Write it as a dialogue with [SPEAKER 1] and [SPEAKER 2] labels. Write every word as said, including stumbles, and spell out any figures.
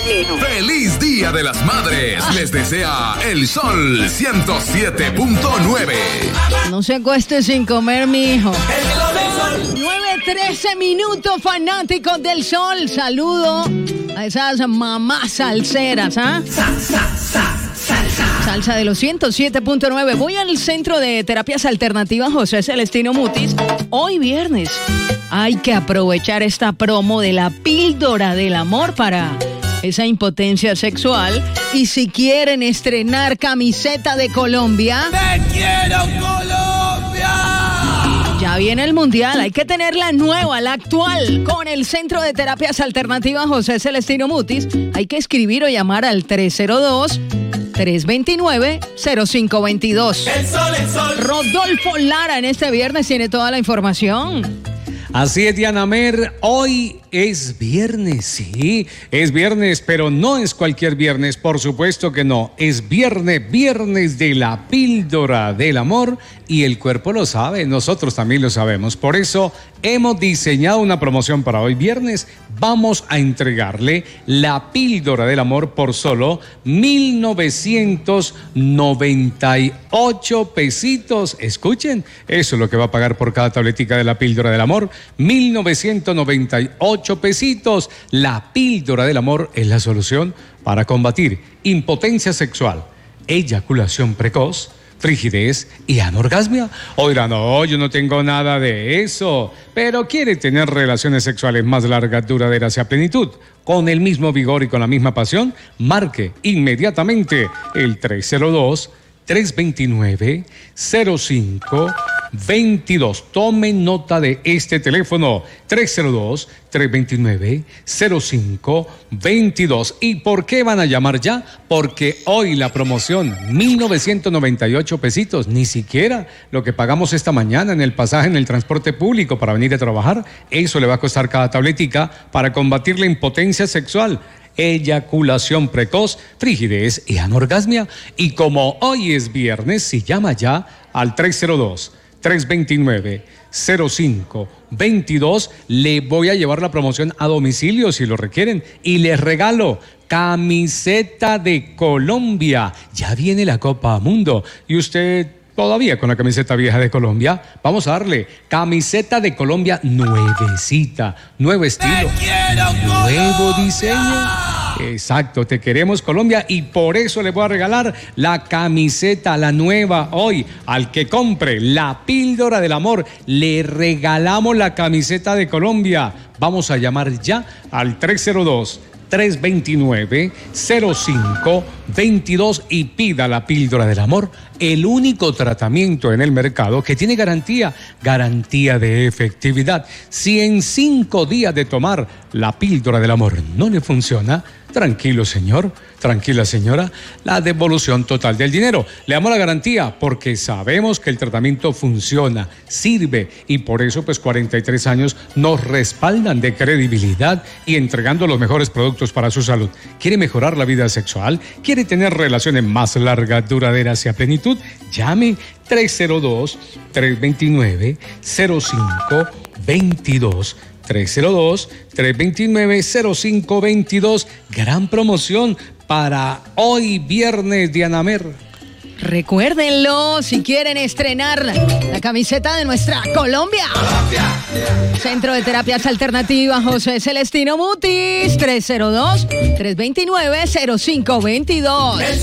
[SPEAKER 1] mijo.
[SPEAKER 2] ¡Feliz Día de las Madres! Les desea el Sol ciento siete punto nueve.
[SPEAKER 3] No se acueste sin comer, mijo. nueve trece minutos, fanáticos del Sol. Saludo a esas mamás salseras, ¿ah? Salsa de los ciento siete punto nueve. Voy al Centro de Terapias Alternativas José Celestino Mutis. Hoy viernes hay que aprovechar esta promo de la píldora del amor para esa impotencia sexual. Y si quieren estrenar camiseta de Colombia,
[SPEAKER 4] ¡te quiero, Colombia!
[SPEAKER 3] Ya viene el Mundial, hay que tener la nueva, la actual, con el Centro de Terapias Alternativas José Celestino Mutis. Hay que escribir o llamar al tres cero dos, tres dos nueve, cero cinco dos dos.
[SPEAKER 4] El sol, el sol.
[SPEAKER 3] Rodolfo Lara en este viernes tiene toda la información.
[SPEAKER 5] Así es, Diana Mer, hoy es viernes, sí, es viernes, pero no es cualquier viernes, por supuesto que no, es viernes, viernes de la píldora del amor y el cuerpo lo sabe, nosotros también lo sabemos, por eso hemos diseñado una promoción para hoy viernes, vamos a entregarle la píldora del amor por solo mil novecientos noventa y ocho pesitos, escuchen, eso es lo que va a pagar por cada tabletica de la píldora del amor, mil novecientos noventa y ocho pesitos. La píldora del amor es la solución para combatir impotencia sexual, eyaculación precoz, frigidez y anorgasmia. O dirán, no, yo no tengo nada de eso, pero quiere tener relaciones sexuales más largas, duraderas y a plenitud, con el mismo vigor y con la misma pasión, marque inmediatamente el tres cero dos, tres dos nueve, cero cinco dos dos. Tomen nota de este teléfono, tres cero dos, tres dos nueve, cero cinco dos dos. ¿Y por qué van a llamar ya? Porque hoy la promoción, mil novecientos noventa y ocho pesitos, ni siquiera lo que pagamos esta mañana en el pasaje en el transporte público para venir a trabajar, eso le va a costar cada tabletica para combatir la impotencia sexual, eyaculación precoz, frigidez y anorgasmia. Y como hoy es viernes, si llama ya al tres cero dos, tres dos nueve, cero cinco dos dos, le voy a llevar la promoción a domicilio si lo requieren y les regalo camiseta de Colombia. Ya viene la Copa Mundo y usted todavía con la camiseta vieja de Colombia, vamos a darle camiseta de Colombia nuevecita, nuevo estilo, nuevo diseño. Exacto, te queremos Colombia y por eso le voy a regalar la camiseta, la nueva hoy. Al que compre la píldora del amor, le regalamos la camiseta de Colombia. Vamos a llamar ya al tres cero dos, tres dos nueve, cero cinco dos dos y pida la píldora del amor, el único tratamiento en el mercado que tiene garantía, garantía de efectividad. Si en cinco días de tomar la píldora del amor no le funciona, tranquilo señor, tranquila señora, la devolución total del dinero. Le damos la garantía porque sabemos que el tratamiento funciona, sirve y por eso pues cuarenta y tres años nos respaldan de credibilidad y entregando los mejores productos para su salud. ¿Quiere mejorar la vida sexual? ¿Quiere tener relaciones más largas, duraderas y a plenitud? Llame tres cero dos, tres dos nueve, cero cinco dos dos. tres cero dos, tres dos nueve, cero cinco dos dos. Gran promoción para hoy viernes, Diana Mer.
[SPEAKER 3] Recuérdenlo, si quieren estrenar la camiseta de nuestra Colombia. Colombia. Centro de Terapias Alternativas José Celestino Mutis, tres cero dos, tres dos nueve, cero cinco dos dos.